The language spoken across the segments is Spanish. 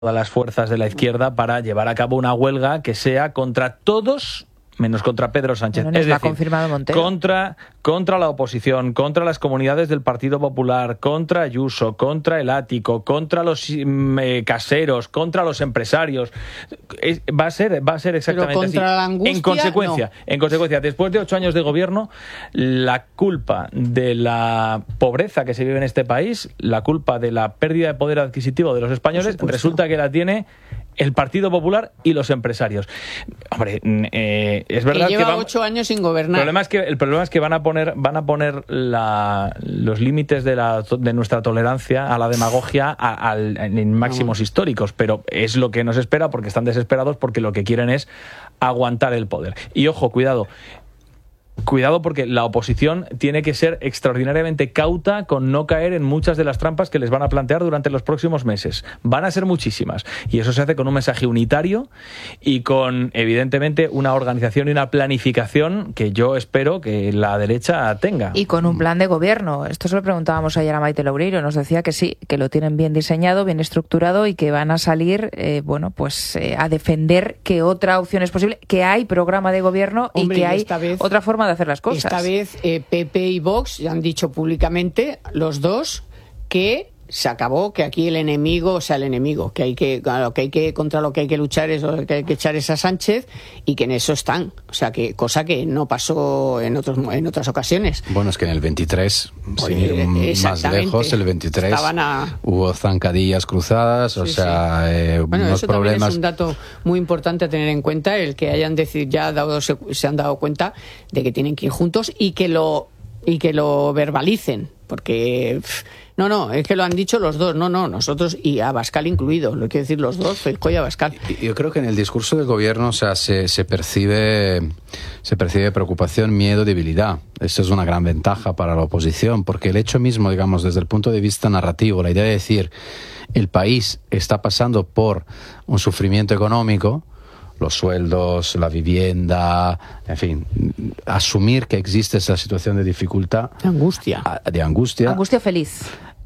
todas las fuerzas de la izquierda para llevar a cabo una huelga que sea contra todos menos contra Pedro Sánchez. Bueno, es decir, confirmado Montero. Contra la oposición, contra las comunidades del Partido Popular, contra Ayuso, contra el Ático, contra los caseros, contra los empresarios. Va a ser exactamente pero contra así. La angustia, En consecuencia, después de 8 años de gobierno, la culpa de la pobreza que se vive en este país, la culpa de la pérdida de poder adquisitivo de los españoles, resulta que la tiene el Partido Popular y los empresarios. Hombre, es verdad que lleva 8 años sin gobernar. El problema es que van a poner los límites de nuestra tolerancia a la demagogia en máximos históricos, pero es lo que nos espera porque están desesperados, porque lo que quieren es aguantar el poder. Y ojo, cuidado porque la oposición tiene que ser extraordinariamente cauta con no caer en muchas de las trampas que les van a plantear durante los próximos meses. Van a ser muchísimas. Y eso se hace con un mensaje unitario y con, evidentemente, una organización y una planificación que yo espero que la derecha tenga. Y con un plan de gobierno. Esto se lo preguntábamos ayer a Maite Loureiro. Nos decía que sí, que lo tienen bien diseñado, bien estructurado y que van a salir, a defender que otra opción es posible, que hay programa de gobierno. Hombre, y que hay otra forma de hacer las cosas. Esta vez PP y Vox ya han dicho públicamente, los dos, que se acabó, que aquí el enemigo, contra lo que hay que luchar es lo que hay que echar es a Sánchez, y que en eso están. O sea, que cosa que no pasó en otras ocasiones. Bueno, es que en el 23, sin ir más lejos, el 23 hubo zancadillas cruzadas, unos unos eso problemas. También es un dato muy importante a tener en cuenta, el que hayan decidido, se han dado cuenta de que tienen que ir juntos y que lo verbalicen, porque es que lo han dicho los dos, nosotros y Abascal incluido, lo quiero decir los dos, Feijóo y Abascal. Yo creo que en el discurso del gobierno, se percibe preocupación, miedo, debilidad. Eso es una gran ventaja para la oposición, porque el hecho mismo, digamos, desde el punto de vista narrativo, la idea de decir el país está pasando por un sufrimiento económico, los sueldos, la vivienda, en fin, asumir que existe esa situación de dificultad, de angustia feliz.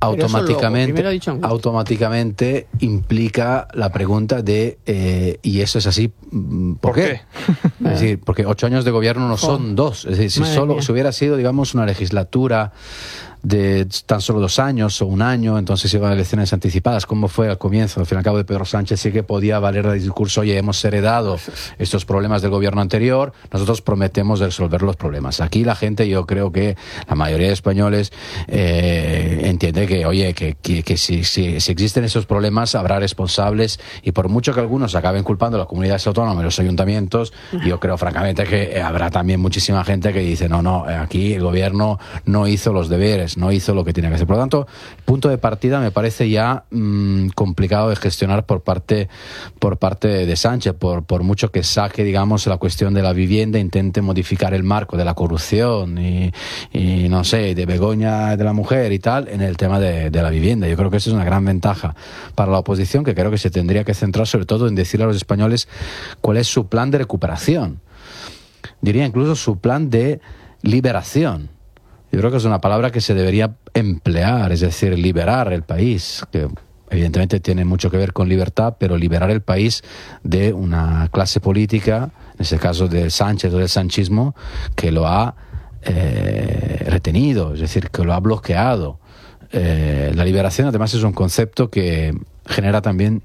Automáticamente implica la pregunta de ¿y eso es así? ¿Por qué? Es decir, porque 8 años de gobierno no son 2. Es decir, si hubiera sido, digamos, una legislatura de tan solo 2 años o 1 año, entonces iban a elecciones anticipadas, como fue al comienzo. Al fin y al cabo de Pedro Sánchez sí que podía valer el discurso: oye, hemos heredado estos problemas del gobierno anterior, nosotros prometemos resolver los problemas. Aquí la gente, yo creo que la mayoría de españoles entiende que, oye, que si existen esos problemas habrá responsables, y por mucho que algunos acaben culpando a las comunidades autónomas y los ayuntamientos, yo creo francamente que habrá también muchísima gente que dice aquí el gobierno no hizo los deberes, no hizo lo que tenía que hacer. Por lo tanto, punto de partida me parece ya complicado de gestionar por parte de Sánchez, por mucho que saque, digamos, la cuestión de la vivienda, intente modificar el marco de la corrupción y no sé, de Begoña, de la mujer y tal, en el tema de la vivienda. Yo creo que eso es una gran ventaja para la oposición, que creo que se tendría que centrar sobre todo en decirle a los españoles cuál es su plan de recuperación. Diría incluso su plan de liberación. Yo creo que es una palabra que se debería emplear, es decir, liberar el país, que evidentemente tiene mucho que ver con libertad, pero liberar el país de una clase política, en este caso de Sánchez o del sanchismo, que lo ha retenido, es decir, que lo ha bloqueado. La liberación, además, es un concepto que genera también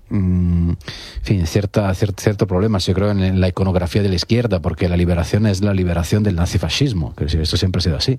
cierto problema, yo creo, en la iconografía de la izquierda, porque la liberación es la liberación del nazifascismo, que esto siempre ha sido así.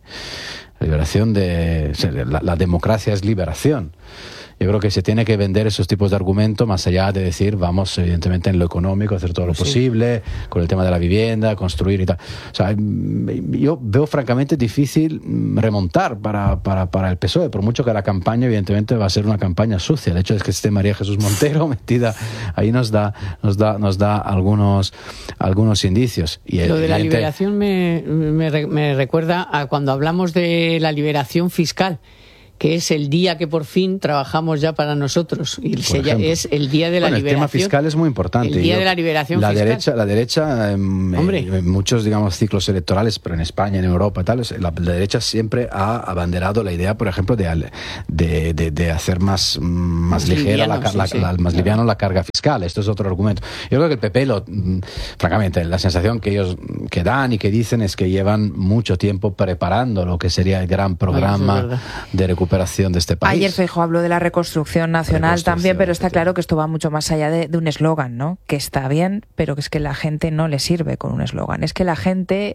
La democracia es liberación. Yo creo que se tiene que vender esos tipos de argumentos, más allá de decir, vamos, evidentemente, en lo económico, hacer todo lo posible, con el tema de la vivienda, construir y tal. O sea, yo veo francamente difícil remontar para el PSOE, por mucho que la campaña, evidentemente, va a ser una campaña sucia. El hecho es que esté María Jesús Montero metida ahí nos da algunos indicios. Y lo de la liberación me recuerda a cuando hablamos de la liberación fiscal, que es el día que por fin trabajamos ya para nosotros. Y es el día de la liberación. El tema fiscal es muy importante. El día de la liberación fiscal. La derecha, en muchos, digamos, ciclos electorales, pero en España, en Europa y tal, la derecha siempre ha abanderado la idea, por ejemplo, de hacer más ligera más liviano la carga fiscal. Esto es otro argumento. Yo creo que el PP, francamente, la sensación que ellos que dan y que dicen es que llevan mucho tiempo preparando lo que sería el gran programa de recuperación de este país. Ayer Feijóo habló de la reconstrucción nacional también, pero está claro que esto va mucho más allá de un eslogan, ¿no? Que está bien, pero que es que la gente no le sirve con un eslogan. Es que la gente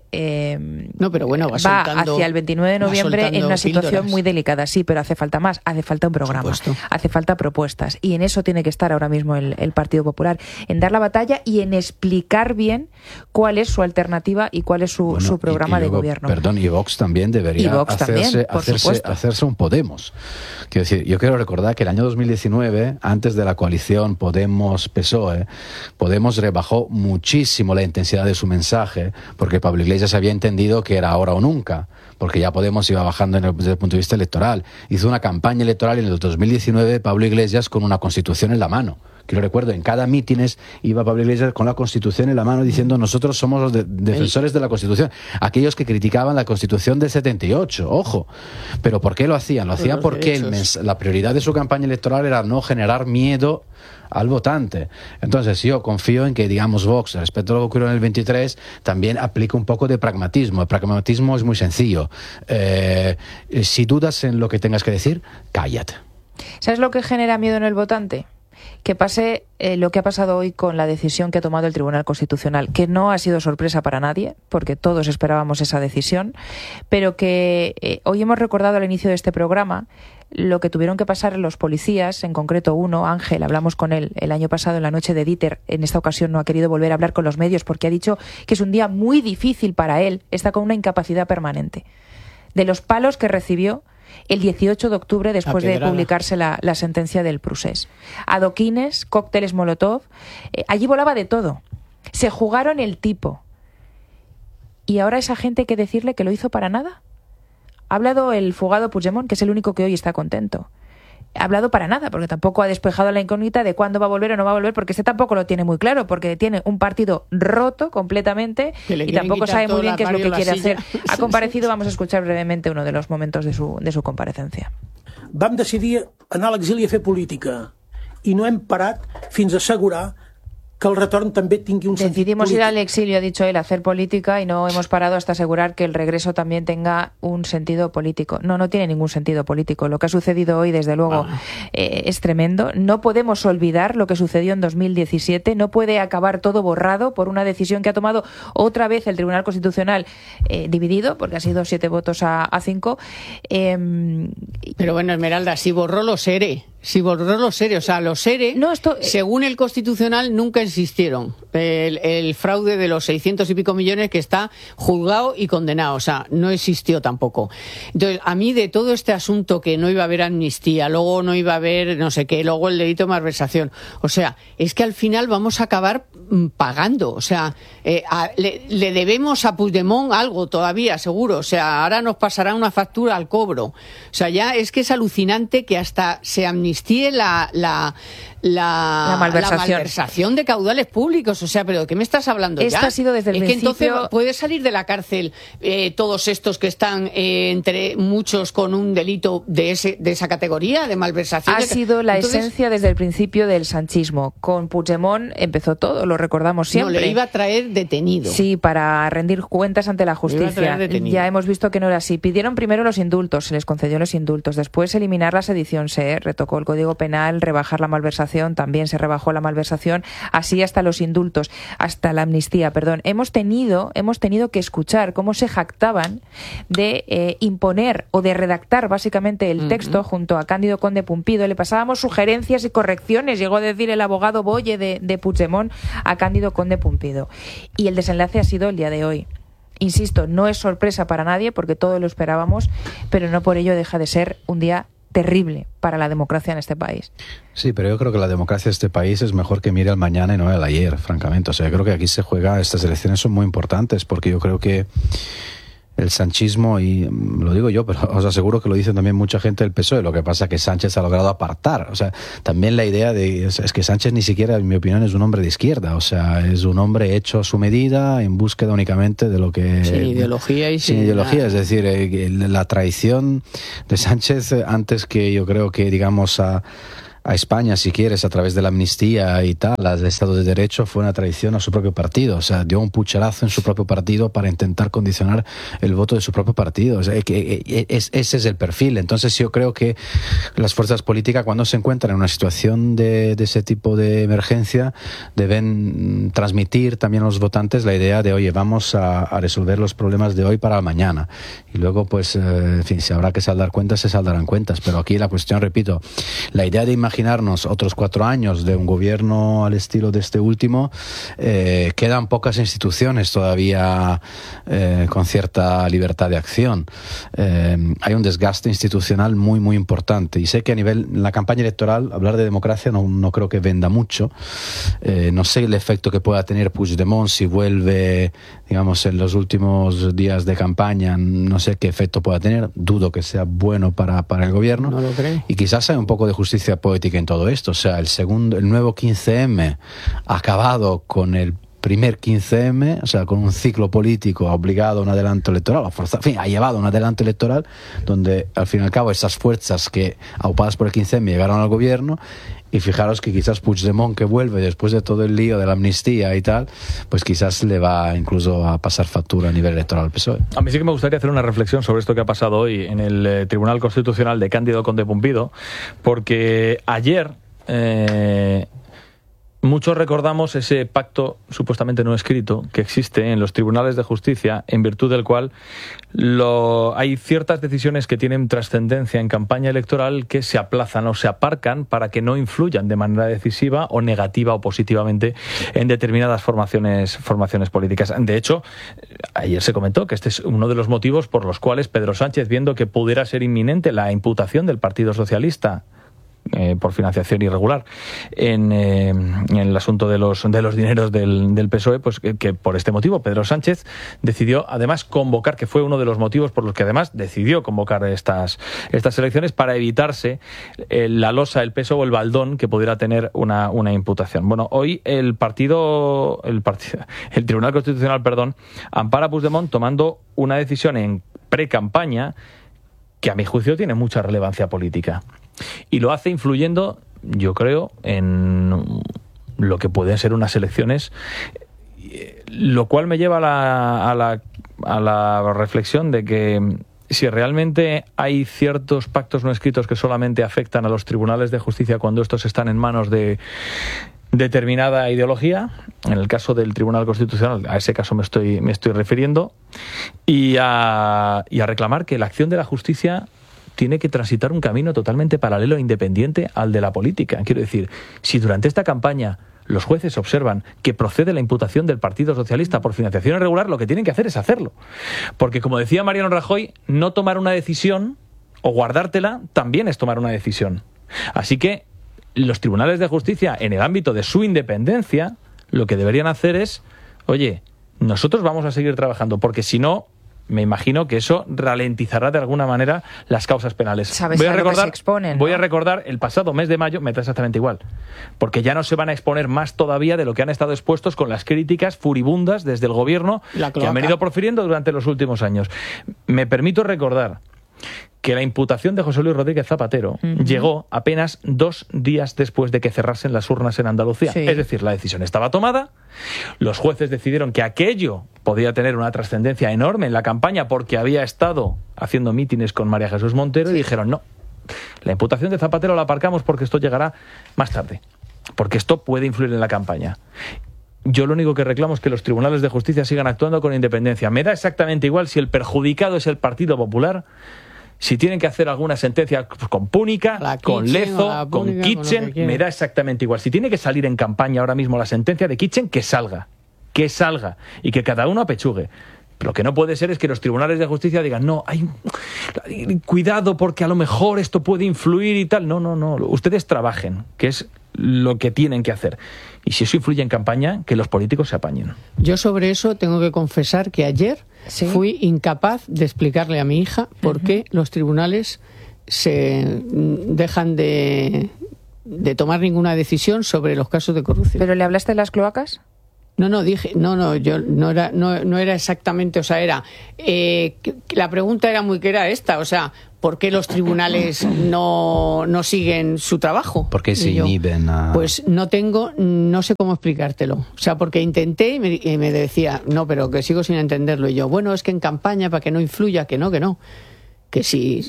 va hacia el 29 de noviembre en una situación muy delicada. Sí, pero hace falta más, hace falta un programa, hace falta propuestas. Y en eso tiene que estar ahora mismo el Partido Popular, en dar la batalla y en explicar bien cuál es su alternativa y cuál es su programa de gobierno. Perdón, y Vox también debería hacerse un Podemos. Quiero decir, yo quiero recordar que el año 2019, antes de la coalición Podemos-PSOE, Podemos rebajó muchísimo la intensidad de su mensaje, porque Pablo Iglesias había entendido que era ahora o nunca, porque ya Podemos iba bajando desde el punto de vista electoral. Hizo una campaña electoral en el 2019 Pablo Iglesias con una Constitución en la mano. Que lo recuerdo, en cada mítines iba Pablo Iglesias con la Constitución en la mano diciendo: nosotros somos los defensores de la Constitución. Aquellos que criticaban la Constitución del 78, ojo. ¿Pero por qué lo hacían? Lo hacían porque la prioridad de su campaña electoral era no generar miedo al votante. Entonces yo confío en que, digamos, Vox, respecto a lo que ocurrió en el 23, también aplica un poco de pragmatismo. El pragmatismo es muy sencillo. Si dudas en lo que tengas que decir, cállate. ¿Sabes lo que genera miedo en el votante? Que pase lo que ha pasado hoy con la decisión que ha tomado el Tribunal Constitucional, que no ha sido sorpresa para nadie, porque todos esperábamos esa decisión, pero que hoy hemos recordado al inicio de este programa lo que tuvieron que pasar los policías, en concreto uno, Ángel, hablamos con él el año pasado en la noche de Dieter. En esta ocasión no ha querido volver a hablar con los medios porque ha dicho que es un día muy difícil para él, está con una incapacidad permanente. De los palos que recibió el 18 de octubre después de publicarse la sentencia del Procés. Adoquines, cócteles Molotov, allí volaba de todo. Se jugaron el tipo. Y ahora esa gente hay que decirle que lo hizo para nada. Ha hablado el fugado Puigdemont, que es el único que hoy está contento. Ha hablado para nada, porque tampoco ha despejado la incógnita de cuándo va a volver o no va a volver, porque tampoco lo tiene muy claro, porque tiene un partido roto completamente y tampoco sabe muy bien qué es lo que quiere hacer. Ha comparecido, vamos a escuchar brevemente uno de los momentos de su comparecencia. Vam decidir anar a l'exili a fer política i no hem parat fins a assegurar que el retorn també tingui un sentit polític. Decidimos ir al exilio, ha dicho él, a hacer política y no hemos parado hasta asegurar que el regreso también tenga un sentido político. No tiene ningún sentido político. Lo que ha sucedido hoy, desde luego, es tremendo. No podemos olvidar lo que sucedió en 2017. No puede acabar todo borrado por una decisión que ha tomado otra vez el Tribunal Constitucional dividido, porque ha sido 7 votos a 5. Pero bueno, Esmeralda, si borró los ERE. O sea, los ERE, según el Constitucional, nunca existieron. El fraude de los 600 y pico millones que está juzgado y condenado. O sea, no existió tampoco. Entonces, a mí de todo este asunto que no iba a haber amnistía, luego no iba a haber no sé qué, luego el delito de malversación. O sea, es que al final vamos a acabar pagando. O sea, le debemos a Puigdemont algo todavía, seguro. O sea, ahora nos pasará una factura al cobro. O sea, ya es que es alucinante que hasta se amnistíe la malversación de caudales públicos. O sea, ¿pero de qué me estás hablando ya? Esto ha sido desde el principio. Que entonces puede salir de la cárcel todos estos que están, entre muchos, con un delito de esa categoría, de malversación. Ha sido la esencia desde el principio del sanchismo. Con Puigdemont empezó todo, lo recordamos siempre. No, le iba a traer detenido. Sí, para rendir cuentas ante la justicia. Ya hemos visto que no era así. Pidieron primero los indultos, se les concedió los indultos. Después eliminar la sedición, se retocó el Código Penal, rebajar la malversación, también se rebajó la malversación, así hasta los indultos, hasta la amnistía, perdón. Hemos tenido que escuchar cómo se jactaban de imponer o de redactar básicamente el texto junto a Cándido Conde Pumpido. Le pasábamos sugerencias y correcciones, llegó a decir el abogado Boye de Puigdemont a Cándido Conde Pumpido. Y el desenlace ha sido el día de hoy. Insisto, no es sorpresa para nadie porque todos lo esperábamos, pero no por ello deja de ser un día terrible para la democracia en este país. Sí, pero yo creo que la democracia de este país es mejor que mire al mañana y no al ayer, francamente. O sea, yo creo que aquí estas elecciones son muy importantes porque yo creo que el sanchismo, y lo digo yo, pero os aseguro que lo dicen también mucha gente del PSOE. Lo que pasa es que Sánchez ha logrado apartar. O sea, también la idea es que Sánchez ni siquiera, en mi opinión, es un hombre de izquierda. O sea, es un hombre hecho a su medida, en búsqueda únicamente de lo que... Sin ideología y sin ideología. Es decir, la traición de Sánchez, antes que yo creo que, digamos, a España, si quieres, a través de la amnistía y tal, al Estado de Derecho, fue una traición a su propio partido. O sea, dio un pucherazo en su propio partido para intentar condicionar el voto de su propio partido. O sea, ese es el perfil. Entonces yo creo que las fuerzas políticas, cuando se encuentran en una situación de ese tipo de emergencia, deben transmitir también a los votantes la idea de, oye, vamos a resolver los problemas de hoy para mañana. Y luego, pues, en fin, si habrá que saldar cuentas, se saldarán cuentas. Pero aquí la cuestión, repito, la idea de imaginarnos otros 4 años de un gobierno al estilo de este último, quedan pocas instituciones todavía con cierta libertad de acción. Hay un desgaste institucional muy, muy importante. Y sé que a nivel, en la campaña electoral, hablar de democracia no creo que venda mucho. No sé el efecto que pueda tener Puigdemont si vuelve, digamos, en los últimos días de campaña. No sé qué efecto pueda tener. Dudo que sea bueno para el gobierno. No lo creo. Y quizás hay un poco de justicia poética en todo esto. O sea, el nuevo 15M ha acabado con el primer 15M, o sea, con un ciclo político obligado a un adelanto electoral, en fin, ha llevado a un adelanto electoral donde, al fin y al cabo, esas fuerzas que, aupadas por el 15M, llegaron al gobierno. Y fijaros que quizás Puigdemont, que vuelve después de todo el lío de la amnistía y tal, pues quizás le va incluso a pasar factura a nivel electoral al PSOE. A mí sí que me gustaría hacer una reflexión sobre esto que ha pasado hoy en el Tribunal Constitucional de Cándido Conde Pumpido, porque ayer muchos recordamos ese pacto supuestamente no escrito que existe en los tribunales de justicia, en virtud del cual hay ciertas decisiones que tienen trascendencia en campaña electoral que se aplazan o se aparcan para que no influyan de manera decisiva o negativa o positivamente en determinadas formaciones políticas. De hecho, ayer se comentó que este es uno de los motivos por los cuales Pedro Sánchez, viendo que pudiera ser inminente la imputación del Partido Socialista por financiación irregular en el asunto de los dineros del PSOE, pues que por este motivo Pedro Sánchez decidió además convocar, que fue uno de los motivos por los que además decidió convocar estas elecciones, para evitarse la losa, el peso o el baldón que pudiera tener una imputación. Bueno, hoy el Tribunal Constitucional, ampara a Puigdemont tomando una decisión en pre-campaña que a mi juicio tiene mucha relevancia política. Y lo hace influyendo, yo creo, en lo que pueden ser unas elecciones, lo cual me lleva a la reflexión de que si realmente hay ciertos pactos no escritos que solamente afectan a los tribunales de justicia cuando estos están en manos de determinada ideología, en el caso del Tribunal Constitucional, a ese caso me estoy refiriendo, y a reclamar que la acción de la justicia tiene que transitar un camino totalmente paralelo e independiente al de la política. Quiero decir, si durante esta campaña los jueces observan que procede la imputación del Partido Socialista por financiación irregular, lo que tienen que hacer es hacerlo. Porque, como decía Mariano Rajoy, no tomar una decisión o guardártela también es tomar una decisión. Así que los tribunales de justicia, en el ámbito de su independencia, lo que deberían hacer es, oye, nosotros vamos a seguir trabajando, porque si no, me imagino que eso ralentizará de alguna manera las causas penales. ¿Sabes a lo que se exponen, ¿no? Voy a recordar, el pasado mes de mayo me da exactamente igual, porque ya no se van a exponer más todavía de lo que han estado expuestos con las críticas furibundas desde el gobierno que han venido profiriendo durante los últimos años. Me permito recordar que la imputación de José Luis Rodríguez Zapatero llegó apenas 2 días después de que cerrasen las urnas en Andalucía. Sí. Es decir, la decisión estaba tomada, los jueces decidieron que aquello podía tener una trascendencia enorme en la campaña porque había estado haciendo mítines con María Jesús Montero, y dijeron no, la imputación de Zapatero la aparcamos porque esto llegará más tarde, porque esto puede influir en la campaña. Yo lo único que reclamo es que los tribunales de justicia sigan actuando con independencia. Me da exactamente igual si el perjudicado es el Partido Popular, si tienen que hacer alguna sentencia con Púnica, con Lezo, con Kitchen, me da exactamente igual. Si tiene que salir en campaña ahora mismo la sentencia de Kitchen, que salga, y que cada uno apechugue. Lo que no puede ser es que los tribunales de justicia digan, no, hay cuidado porque a lo mejor esto puede influir y tal. No. Ustedes trabajen, que es lo que tienen que hacer. Y si eso influye en campaña, que los políticos se apañen. Yo sobre eso tengo que confesar que ayer fui incapaz de explicarle a mi hija por qué los tribunales se dejan de tomar ninguna decisión sobre los casos de corrupción. ¿Pero le hablaste de las cloacas? Yo no era exactamente, o sea, era la pregunta era muy clara esta, o sea, ¿por qué los tribunales no siguen su trabajo? ¿Por qué se inhiben a...? Pues no sé cómo explicártelo. O sea, porque intenté y me decía, no, pero que sigo sin entenderlo. Y yo, bueno, es que en campaña, para que no influya, que no. Que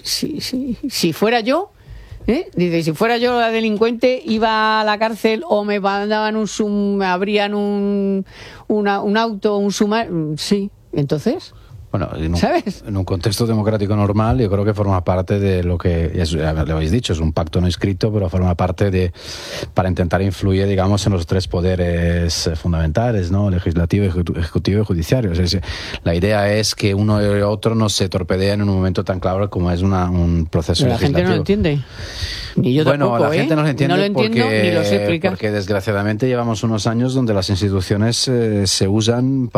si fuera yo... Dice, si fuera yo la delincuente, iba a la cárcel o me mandaban me abrían un auto, un sumario. Sí, entonces... Bueno, ¿sabes? En un contexto democrático normal, yo creo que forma parte de lo que, ya le habéis dicho, es un pacto no escrito, pero forma parte para intentar influir, digamos, en los tres poderes fundamentales, ¿no? Legislativo, ejecutivo y judiciario. Es decir, la idea es que uno y otro no se torpedeen en un momento tan claro como es un proceso pero legislativo. La gente no lo entiende. Ni yo tampoco, la gente no lo entiende, no lo entiendo, ni lo sé explicar. Porque desgraciadamente llevamos unos años donde las instituciones se usan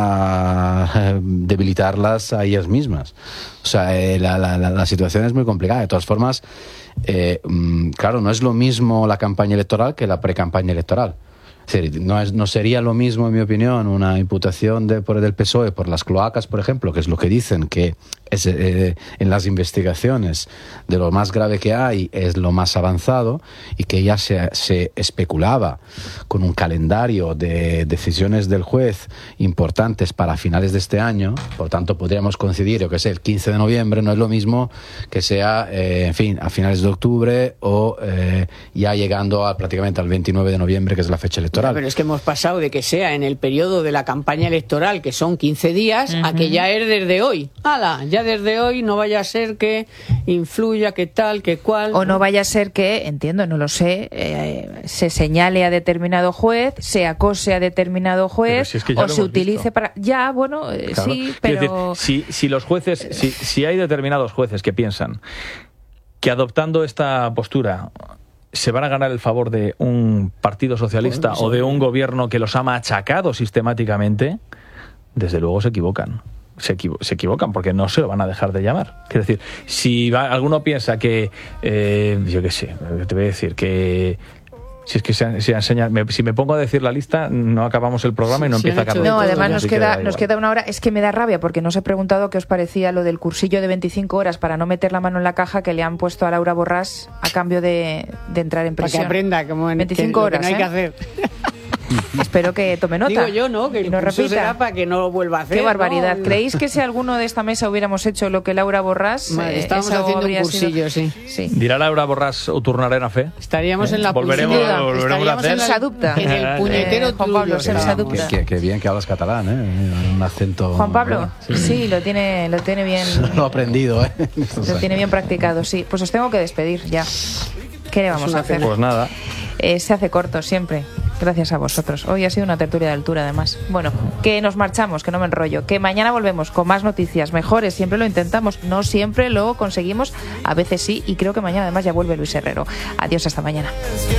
para debilitarlas a ellas mismas. O sea, la situación es muy complicada. De todas formas, claro, no es lo mismo la campaña electoral que la pre-campaña electoral. Es decir, no sería lo mismo, en mi opinión, una imputación del PSOE por las cloacas, por ejemplo, que es lo que dicen que es, en las investigaciones de lo más grave que hay es lo más avanzado, y que ya se especulaba con un calendario de decisiones del juez importantes para finales de este año. Por tanto, podríamos coincidir, el 15 de noviembre, no es lo mismo que sea, a finales de octubre o ya llegando prácticamente al 29 de noviembre, que es la fecha electoral. Pero es que hemos pasado de que sea en el periodo de la campaña electoral, que son 15 días, a que ya es desde hoy. ¡Hala! Ya desde hoy, no vaya a ser que influya, que tal, que cual. O no vaya a ser que, entiendo, no lo sé, se señale a determinado juez, se acose a determinado juez, si es que o se utilice visto. Para... Ya, bueno, claro. Sí, pero... Decir, si los jueces, si hay determinados jueces que piensan que adoptando esta postura se van a ganar el favor de un partido socialista o de un gobierno que los ha machacado sistemáticamente, desde luego se equivocan. Se equivocan porque no se lo van a dejar de llamar. Quiero decir, si alguno piensa que, yo qué sé, te voy a decir que... Si es que si me pongo a decir la lista, no acabamos el programa y no empieza a Carlos. No, además nos queda una hora. Es que me da rabia porque no os he preguntado qué os parecía lo del cursillo de 25 horas para no meter la mano en la caja que le han puesto a Laura Borràs a cambio de entrar en prisión. Para que aprenda como en 25 horas, lo que no hay que hacer. Espero que tome nota. Digo yo, ¿no? Que no repita. Será para que no lo vuelva a hacer. Qué barbaridad. ¿No? ¿Creéis que si alguno de esta mesa hubiéramos hecho lo que Laura Borràs? Estábamos haciendo un cursillo, sí. ¿Dirá Laura Borràs o tornaré a fe? Estaríamos en la volveremos a hacer. En el puñetero Juan Pablo, Qué bien que hablas catalán, un acento... Juan Pablo, sí, lo tiene bien. Lo he aprendido, Lo tiene bien practicado, sí. Pues os tengo que despedir ya. ¿Qué le vamos a hacer? Pues nada. Se hace corto siempre. Gracias a vosotros. Hoy ha sido una tertulia de altura, además. Bueno, que nos marchamos, que no me enrollo. Que mañana volvemos con más noticias mejores. Siempre lo intentamos, no siempre lo conseguimos. A veces sí, y creo que mañana además ya vuelve Luis Herrero. Adiós, hasta mañana.